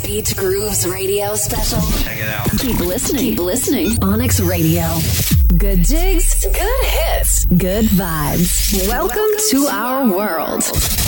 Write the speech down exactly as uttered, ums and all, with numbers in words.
Beach Grooves radio special? Check it out. Keep listening. Keep listening. Onyx Radio. Good jigs, good hits, good vibes. Welcome to our world.